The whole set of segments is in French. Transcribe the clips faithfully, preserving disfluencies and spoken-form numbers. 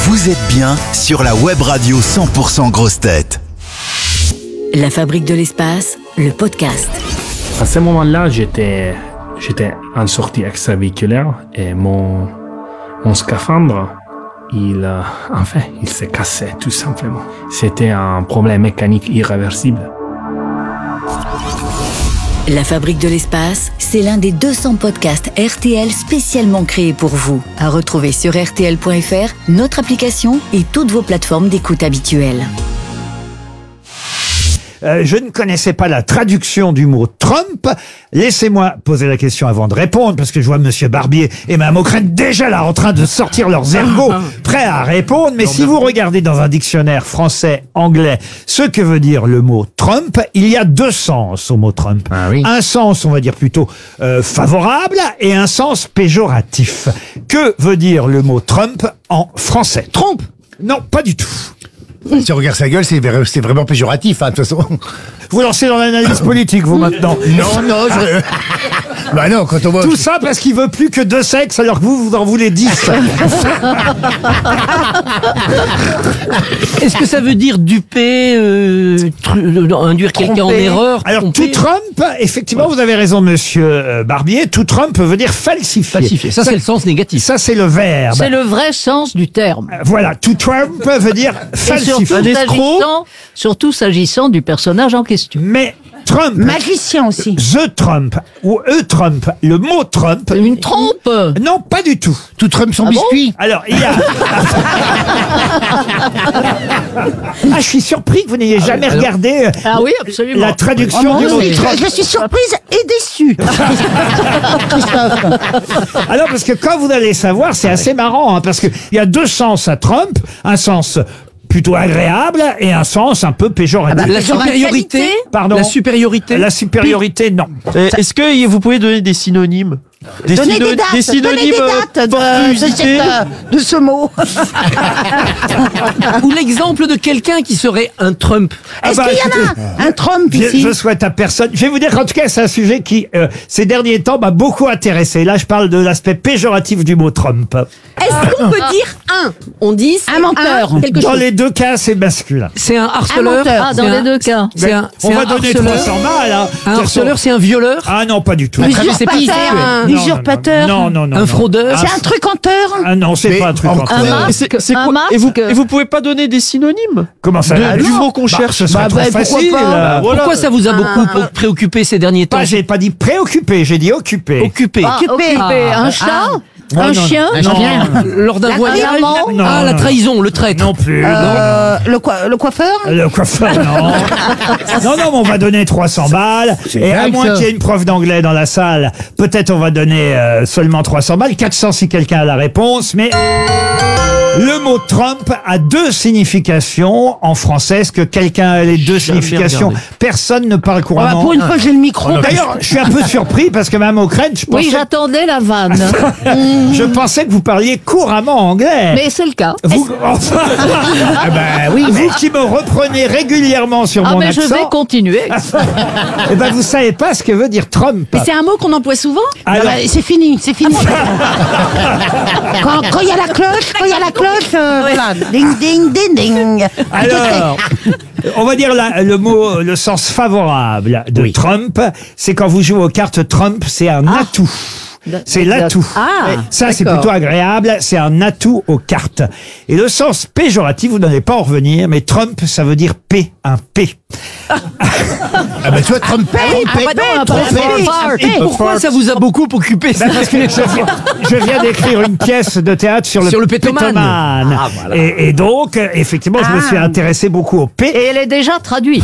Vous êtes bien sur la web radio cent pour cent Grosses Têtes. La Fabrique de l'espace, le podcast. À ce moment-là, j'étais, j'étais en sortie extravéhiculaire et mon, mon scaphandre, il, euh, enfin, il s'est cassé tout simplement. C'était un problème mécanique irréversible. La Fabrique de l'espace, c'est l'un des deux cents podcasts R T L spécialement créés pour vous. À retrouver sur R T L point F R, notre application et toutes vos plateformes d'écoute habituelles. Euh, je ne connaissais pas la traduction du mot Trump. Laissez-moi poser la question avant de répondre, parce que je vois Monsieur Barbier et Mme O'Krent déjà là en train de sortir leurs ergots, prêts à répondre. Mais si vous regardez dans un dictionnaire français-anglais ce que veut dire le mot Trump, il y a deux sens au mot Trump. Ah oui. Un sens, on va dire plutôt euh, favorable, et un sens péjoratif. Que veut dire le mot Trump en français? Trompe. Non, pas du tout. Si on regarde sa gueule, c'est, ver- c'est vraiment péjoratif, hein, de toute façon. Vous lancez dans l'analyse politique, vous, maintenant. Non, non, je... Bah non, quand on voit... Tout ça parce qu'il veut plus que deux sexes alors que vous, vous en voulez dix. Est-ce que ça veut dire duper, euh, tru- induire quelqu'un en erreur? Alors, tromper? tout Trump, effectivement, vous avez raison, monsieur euh, Barbier, tout Trump veut dire falsifier. Falsifier. Ça, c'est le sens négatif. Ça, c'est le verbe. C'est le vrai sens du terme. Euh, Voilà, tout Trump veut dire Et falsifier. surtout s'agissant, surtout s'agissant du personnage en question. Mais Trump, Magicien aussi. The Trump ou E Trump, le mot Trump, Une trompe. non, pas du tout. Tout Trump son Ah bon biscuit. Alors, il y a... Ah, je suis surpris que vous n'ayez jamais alors- regardé euh, Ah oui, absolument. la traduction Oh du non, mot je, Trump. je suis surprise et déçue. Christophe. Alors, parce que quand vous allez savoir, c'est assez marrant, hein, parce qu'il y a deux sens à Trump, un sens plutôt agréable et un sens un peu péjoratif. La supériorité? Pardon. La supériorité? La supériorité, non. Euh, Est-ce que vous pouvez donner des synonymes? Des, Donnez syno- des dates, des donnez synonymes des euh, dates forte de, de, lucidité. cette- de ce mot. Ou l'exemple de quelqu'un qui serait un Trump. Ah Est-ce bah, qu'il y écoutez, en a un Trump Je, ici? je souhaite à personne. Je vais vous dire qu'en tout cas, c'est un sujet qui, euh, ces derniers temps, m'a beaucoup intéressé. Là, je parle de l'aspect péjoratif du mot Trump. Est-ce qu'on peut dire un? On dit c'est Un menteur. un quelque Dans chose. les deux cas, c'est masculin. C'est un harceleur. menteur. Ah, dans C'est les un- deux cas. C'est un, On c'est va un donner harceleur. trois cents balles. Hein. Un De toute façon- harceleur, c'est un violeur. Ah non, pas du tout. Usurpateur. Non, non, Usurpateur. Non, non, non. Un non. fraudeur. Ah, C'est un trucanteur. Ah non, c'est Mais pas un truc en- en Un commun. masque. Et c'est- c'est Un quoi- masque. et, vous, et vous pouvez pas donner des synonymes Comment ça de- ah, du non. mot qu'on Bah, cherche? Ce serait Bah, trop bah, pourquoi facile. pas euh, Voilà. Pourquoi ça vous a beaucoup préoccupé ces derniers temps? Pas, j'ai pas dit préoccupé, j'ai dit occupé. Occupé. Ah, Occupé. occupé. Ah. Un chat. Non, Un non, chien. Un chien. Lors d'un La voyage. triole. Non, Ah, la non, trahison, le traître. Non plus. Euh, le, coi- le coiffeur. non. Le coiffeur, non. non, non, mais on va donner trois cents balles. c'est Et à dingue, moins ça. qu'il y ait une prof d'anglais dans la salle, peut-être on va donner euh, seulement trois cents balles. quatre cents si quelqu'un a la réponse, mais... Le mot Trump a deux significations en français. Est-ce que quelqu'un a les deux Jamais significations? regardé. Personne ne parle Ah bah, couramment. pour une fois, j'ai le micro. D'ailleurs, je suis un peu surpris parce que Mme O'Krent, je Oui, pensais, j'attendais la vanne. je pensais que vous parliez couramment anglais. Mais c'est le cas. Vous, enfin, Ah bah oui, mais... vous qui me reprenez régulièrement sur Ah, mon mais je accent, vais continuer. eh ben vous savez pas ce que veut dire Trump. Mais c'est un mot qu'on emploie souvent. Alors, Ah bah, c'est fini, c'est fini. Quand quand il y a la cloche, quand il y a la cloche, euh, voilà. Ding, ding, ding, ding. alors, on va dire la- le mot, le sens favorable de Oui. Trump, c'est quand vous jouez aux cartes Trump, c'est un atout. C'est l'atout. Ah, Ça, c'est d'accord. plutôt agréable. C'est un atout aux cartes. Et le sens péjoratif, vous n'allez pas en revenir, mais Trump, ça veut dire P, un P. Ah bah tu vois, Trump paye, paye, bah non, paye, un Trump peu paye. fort. Et pourquoi ça vous a beaucoup occupé? Ben, parce que je viens, je viens d'écrire une pièce de théâtre sur le, Sur le pétomane. pétomane. Ah, voilà. et, et donc, euh, effectivement, je me suis intéressé beaucoup au P. Et elle est déjà traduite.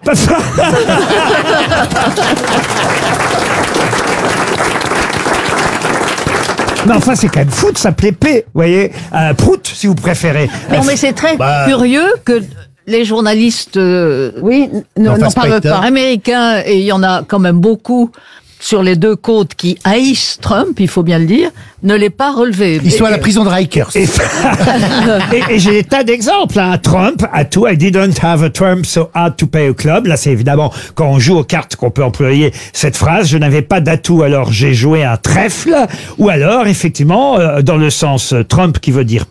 Mais enfin, c'est quand même fou de s'appeler P, vous voyez, euh, Prout, si vous préférez. Non, mais c'est très Bah. curieux que les journalistes euh, Oui, ne- N'en n'en fasse pas parle état. pas. américains, et il y en a quand même beaucoup sur les deux côtes qui haïssent Trump, il faut bien le dire, ne l'ait pas relevé. Ils sont à la prison de Rikers. Et, et- et j'ai des tas d'exemples. Hein. Trump, à tout, I didn't have a Trump so hard to pay a club. Là, c'est évidemment quand on joue aux cartes qu'on peut employer cette phrase. Je n'avais pas d'atout, alors j'ai joué un trèfle. Ou alors, effectivement, euh, dans le sens euh, Trump qui veut dire